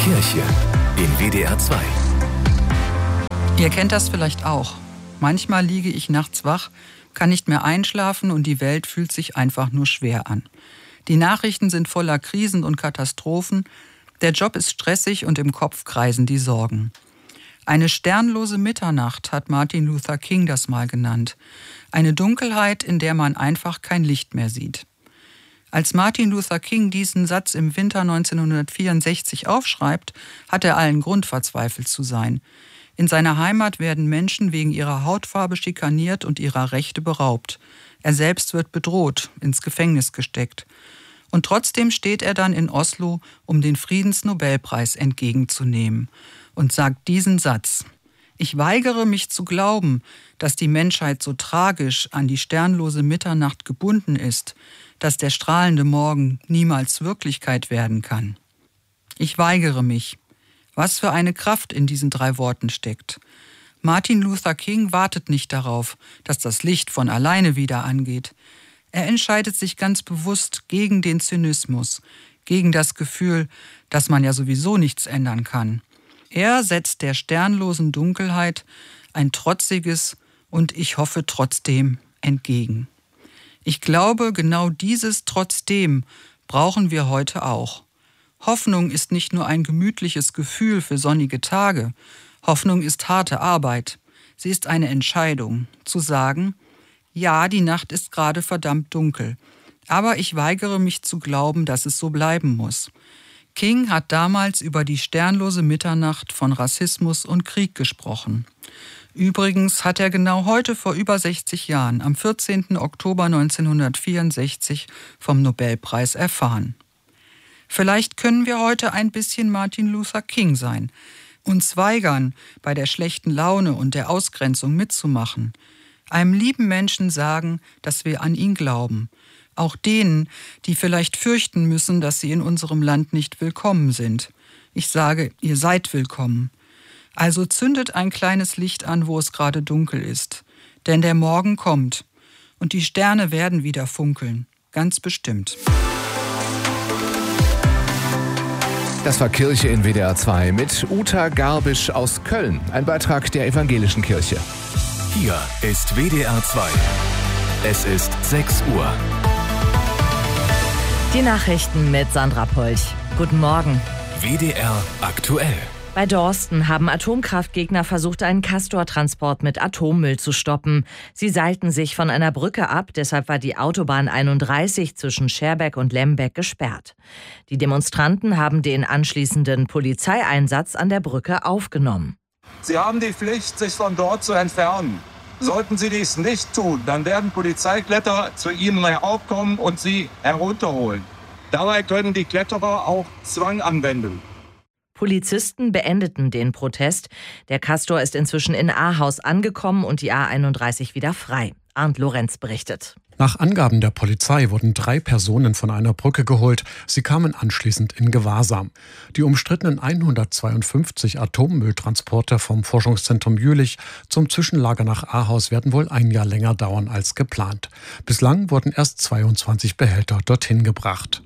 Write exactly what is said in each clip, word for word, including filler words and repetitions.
Kirche in W D R zwei. Ihr kennt das vielleicht auch. Manchmal liege ich nachts wach, kann nicht mehr einschlafen und die Welt fühlt sich einfach nur schwer an. Die Nachrichten sind voller Krisen und Katastrophen, der Job ist stressig und im Kopf kreisen die Sorgen. Eine sternlose Mitternacht hat Martin Luther King das mal genannt. Eine Dunkelheit, in der man einfach kein Licht mehr sieht. Als Martin Luther King diesen Satz im Winter neunzehnhundertvierundsechzig aufschreibt, hat er allen Grund, verzweifelt zu sein. In seiner Heimat werden Menschen wegen ihrer Hautfarbe schikaniert und ihrer Rechte beraubt. Er selbst wird bedroht, ins Gefängnis gesteckt. Und trotzdem steht er dann in Oslo, um den Friedensnobelpreis entgegenzunehmen und sagt diesen Satz: Ich weigere mich zu glauben, dass die Menschheit so tragisch an die sternlose Mitternacht gebunden ist, dass der strahlende Morgen niemals Wirklichkeit werden kann. Ich weigere mich. Was für eine Kraft in diesen drei Worten steckt. Martin Luther King wartet nicht darauf, dass das Licht von alleine wieder angeht. Er entscheidet sich ganz bewusst gegen den Zynismus, gegen das Gefühl, dass man ja sowieso nichts ändern kann. Er setzt der sternlosen Dunkelheit ein trotziges und ich hoffe trotzdem entgegen. Ich glaube, genau dieses Trotzdem brauchen wir heute auch. Hoffnung ist nicht nur ein gemütliches Gefühl für sonnige Tage. Hoffnung ist harte Arbeit. Sie ist eine Entscheidung, zu sagen, ja, die Nacht ist gerade verdammt dunkel, aber ich weigere mich zu glauben, dass es so bleiben muss. King hat damals über die sternlose Mitternacht von Rassismus und Krieg gesprochen. Übrigens hat er genau heute vor über sechzig Jahren, am vierzehnten Oktober neunzehnhundertvierundsechzig, vom Nobelpreis erfahren. Vielleicht können wir heute ein bisschen Martin Luther King sein, uns weigern, bei der schlechten Laune und der Ausgrenzung mitzumachen, einem lieben Menschen sagen, dass wir an ihn glauben, auch denen, die vielleicht fürchten müssen, dass sie in unserem Land nicht willkommen sind. Ich sage, ihr seid willkommen. Also zündet ein kleines Licht an, wo es gerade dunkel ist, denn der Morgen kommt und die Sterne werden wieder funkeln, ganz bestimmt. Das war Kirche in W D R zwei mit Uta Garbisch aus Köln, ein Beitrag der Evangelischen Kirche. Hier ist W D R zwei. Es ist sechs Uhr. Die Nachrichten mit Sandra Polch. Guten Morgen. W D R aktuell. Bei Dorsten haben Atomkraftgegner versucht, einen Castor-Transport mit Atommüll zu stoppen. Sie seilten sich von einer Brücke ab, deshalb war die Autobahn einunddreißig zwischen Scherbeck und Lembeck gesperrt. Die Demonstranten haben den anschließenden Polizeieinsatz an der Brücke aufgenommen. Sie haben die Pflicht, sich von dort zu entfernen. Sollten Sie dies nicht tun, dann werden Polizeikletterer zu Ihnen heraufkommen und Sie herunterholen. Dabei können die Kletterer auch Zwang anwenden. Polizisten beendeten den Protest. Der Castor ist inzwischen in Ahaus angekommen und die A einunddreißig wieder frei. Arndt Lorenz berichtet. Nach Angaben der Polizei wurden drei Personen von einer Brücke geholt. Sie kamen anschließend in Gewahrsam. Die umstrittenen hundertzweiundfünfzig Atommülltransporter vom Forschungszentrum Jülich zum Zwischenlager nach Ahaus werden wohl ein Jahr länger dauern als geplant. Bislang wurden erst zweiundzwanzig Behälter dorthin gebracht.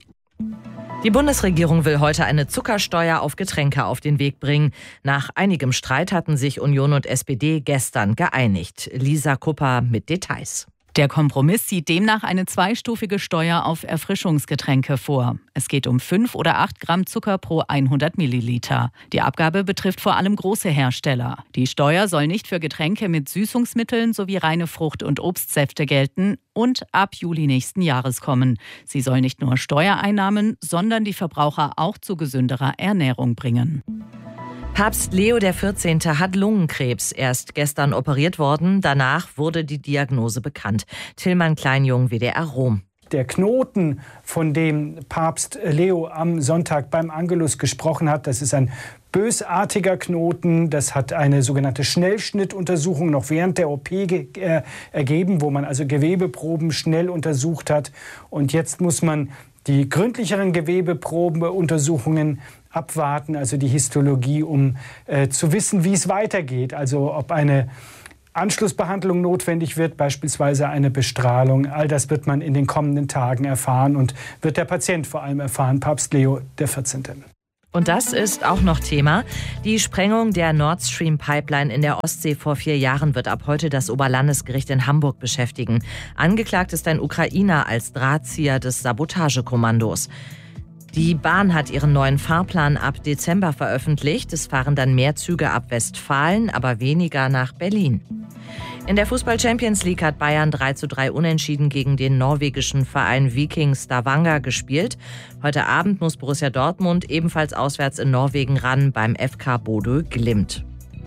Die Bundesregierung will heute eine Zuckersteuer auf Getränke auf den Weg bringen. Nach einigem Streit hatten sich Union und S P D gestern geeinigt. Lisa Kupper mit Details. Der Kompromiss sieht demnach eine zweistufige Steuer auf Erfrischungsgetränke vor. Es geht um fünf oder acht Gramm Zucker pro hundert Milliliter. Die Abgabe betrifft vor allem große Hersteller. Die Steuer soll nicht für Getränke mit Süßungsmitteln sowie reine Frucht- und Obstsäfte gelten und ab Juli nächsten Jahres kommen. Sie soll nicht nur Steuereinnahmen, sondern die Verbraucher auch zu gesünderer Ernährung bringen. Papst Leo der vierzehnte hat Lungenkrebs. Er ist gestern operiert worden. Danach wurde die Diagnose bekannt. Tillmann Kleinjung, W D R Rom. Der Knoten, von dem Papst Leo am Sonntag beim Angelus gesprochen hat, das ist ein bösartiger Knoten. Das hat eine sogenannte Schnellschnittuntersuchung noch während der O P ge- äh, ergeben, wo man also Gewebeproben schnell untersucht hat. Und jetzt muss man die gründlicheren Gewebeprobenuntersuchungen abwarten, also die Histologie, um äh, zu wissen, wie es weitergeht. Also ob eine Anschlussbehandlung notwendig wird, beispielsweise eine Bestrahlung. All das wird man in den kommenden Tagen erfahren und wird der Patient vor allem erfahren, Papst Leo der vierzehnte. Und das ist auch noch Thema. Die Sprengung der Nord Stream Pipeline in der Ostsee vor vier Jahren wird ab heute das Oberlandesgericht in Hamburg beschäftigen. Angeklagt ist ein Ukrainer als Drahtzieher des Sabotagekommandos. Die Bahn hat ihren neuen Fahrplan ab Dezember veröffentlicht. Es fahren dann mehr Züge ab Westfalen, aber weniger nach Berlin. In der Fußball-Champions League hat Bayern drei zu drei unentschieden gegen den norwegischen Verein Viking Stavanger gespielt. Heute Abend muss Borussia Dortmund ebenfalls auswärts in Norwegen ran beim F K Bodø Glimt.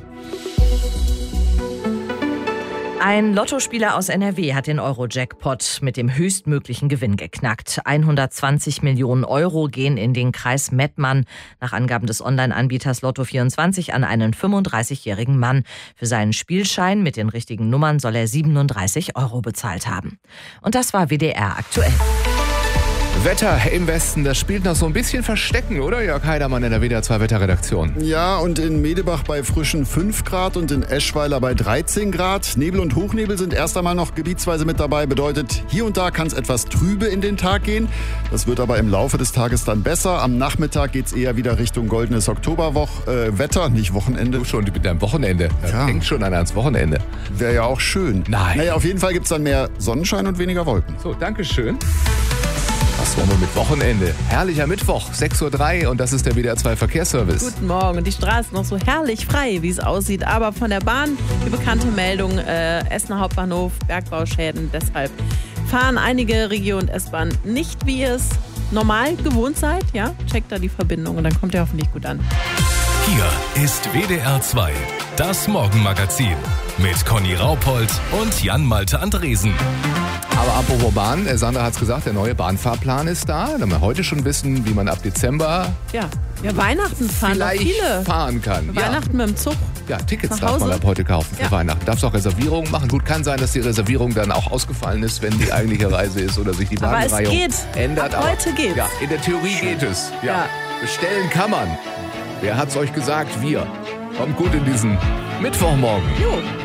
Ein Lottospieler aus N R W hat den Euro-Jackpot mit dem höchstmöglichen Gewinn geknackt. hundertzwanzig Millionen Euro gehen in den Kreis Mettmann, nach Angaben des Online-Anbieters Lotto vierundzwanzig, an einen fünfunddreißigjährigen Mann. Für seinen Spielschein mit den richtigen Nummern soll er siebenunddreißig Euro bezahlt haben. Und das war W D R aktuell. Wetter im Westen, das spielt noch so ein bisschen Verstecken, oder Jörg Heidermann in der W D R zwei Wetterredaktion? Ja, und in Medebach bei frischen fünf Grad und in Eschweiler bei dreizehn Grad. Nebel und Hochnebel sind erst einmal noch gebietsweise mit dabei. Bedeutet, hier und da kann es etwas trübe in den Tag gehen. Das wird aber im Laufe des Tages dann besser. Am Nachmittag geht es eher wieder Richtung goldenes Oktoberwoch. Äh, Wetter, nicht Wochenende. Du schon mit deinem Wochenende. Das ja. Denkt schon an ans Wochenende. Wäre ja auch schön. Nein. Naja, auf jeden Fall gibt es dann mehr Sonnenschein und weniger Wolken. So, danke schön. Was wollen wir mit Wochenende? Herrlicher Mittwoch, sechs Uhr drei und das ist der W D R zwei Verkehrsservice. Guten Morgen. Und die Straße noch so herrlich frei, wie es aussieht. Aber von der Bahn die bekannte Meldung, äh, Essener Hauptbahnhof, Bergbauschäden. Deshalb fahren einige Regio- und S-Bahn nicht, wie ihr es normal gewohnt seid. Ja, checkt da die Verbindung und dann kommt ihr hoffentlich gut an. Hier ist W D R zwei, das Morgenmagazin mit Conny Raupold und Jan-Malte Andresen. Aber apropos Bahn, Sandra hat es gesagt, der neue Bahnfahrplan ist da. Dann wir heute schon wissen, wie man ab Dezember ja, ja Weihnachten fahren vielleicht viele. fahren kann. Weihnachten ja. mit dem Zug. Ja, Tickets darf man ab heute kaufen für ja. Weihnachten. Darfst auch Reservierungen machen. Gut, kann sein, dass die Reservierung dann auch ausgefallen ist, wenn die eigentliche Reise ist oder sich die Bahnreihung ändert. Ab heute geht's. Ja, in der Theorie geht es. Ja. ja. Bestellen kann man. Wer hat's euch gesagt? Wir. Kommt gut in diesen Mittwochmorgen. Jo.